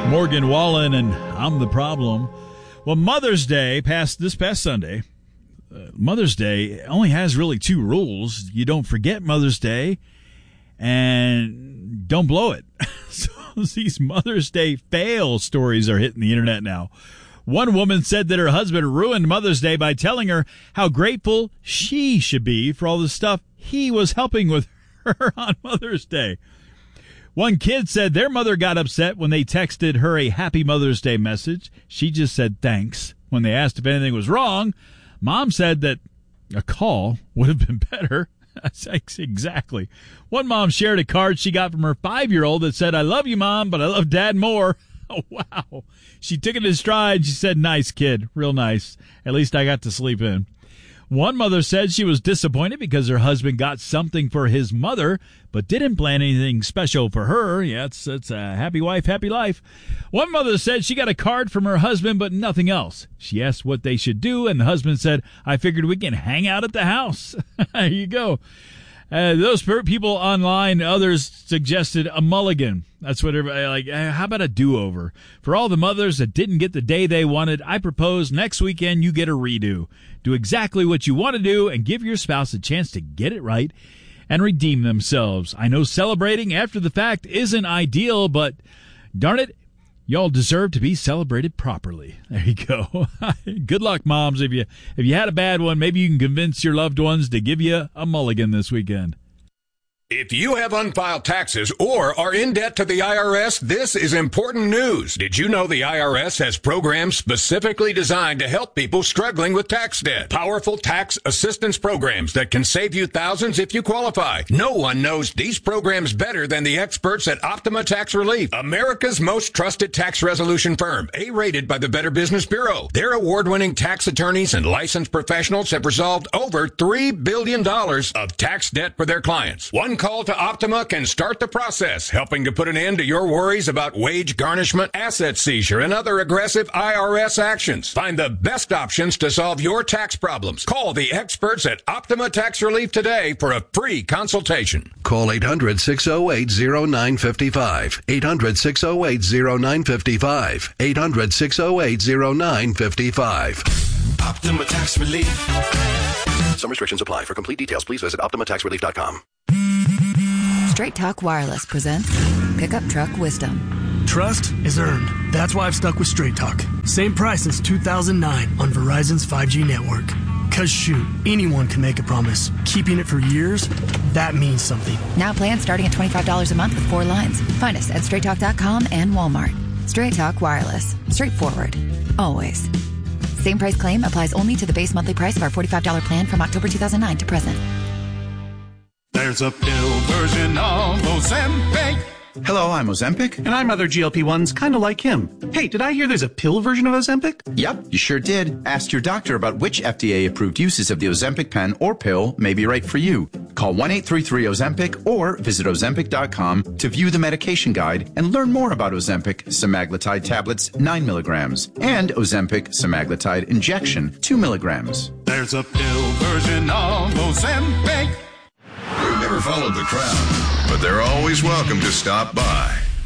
Morgan Wallen and I'm the Problem. Well, Mother's Day this past Sunday. Mother's Day only has really two rules. You don't forget Mother's Day and don't blow it. So these Mother's Day fail stories are hitting the internet now. One woman said that her husband ruined Mother's Day by telling her how grateful she should be for all the stuff he was helping with her on Mother's Day. One kid said their mother got upset when they texted her a Happy Mother's Day message. She just said thanks. When they asked if anything was wrong, Mom said that a call would have been better. Exactly. One mom shared a card she got from her 5-year-old that said, "I love you, Mom, but I love Dad more." Oh, wow. She took it in stride. She said, "Nice kid. Real nice. At least I got to sleep in." One mother said she was disappointed because her husband got something for his mother, but didn't plan anything special for her. Yeah, it's a happy wife, happy life. One mother said she got a card from her husband, but nothing else. She asked what they should do, and the husband said, "I figured we can hang out at the house." There you go. Those people online, others suggested a mulligan. That's what everybody like. How about a do-over? For all the mothers that didn't get the day they wanted, I propose next weekend you get a redo. Do exactly what you want to do and give your spouse a chance to get it right and redeem themselves. I know celebrating after the fact isn't ideal, but darn it, y'all deserve to be celebrated properly. There you go. Good luck, moms. If you had a bad one, maybe you can convince your loved ones to give you a mulligan this weekend. If you have unfiled taxes or are in debt to the IRS, this is important news. Did you know the IRS has programs specifically designed to help people struggling with tax debt? Powerful tax assistance programs that can save you thousands if you qualify. No one knows these programs better than the experts at Optima Tax Relief, America's most trusted tax resolution firm, A-rated by the Better Business Bureau. Their award-winning tax attorneys and licensed professionals have resolved over $3 billion of tax debt for their clients. One call to Optima can start the process, helping to put an end to your worries about wage garnishment, asset seizure, and other aggressive IRS actions. Find the best options to solve your tax problems. Call the experts at Optima Tax Relief today for a free consultation. Call 800-608-0955. 800-608-0955. 800-608-0955. Optima Tax Relief. Some restrictions apply. For complete details, please visit OptimaTaxRelief.com. Straight Talk Wireless presents Pickup Truck Wisdom. Trust is earned. That's why I've stuck with Straight Talk. Same price since 2009 on Verizon's 5G network. Cause shoot, anyone can make a promise. Keeping it for years, that means something. Now plans starting at $25 a month with 4 lines. Find us at StraightTalk.com and Walmart. Straight Talk Wireless. Straightforward. Always. Same price claim applies only to the base monthly price of our $45 plan from October 2009 to present. There's a pill version of Ozempic. Hello, I'm Ozempic. And I'm other GLP-1s kind of like him. Hey, did I hear there's a pill version of Ozempic? Yep, you sure did. Ask your doctor about which FDA-approved uses of the Ozempic pen or pill may be right for you. Call 1-833-OZEMPIC or visit Ozempic.com to view the medication guide and learn more about Ozempic semaglutide tablets 9 milligrams and Ozempic semaglutide injection 2 milligrams. There's a pill version of Ozempic. We've never followed the crowd, but they're always welcome to stop by.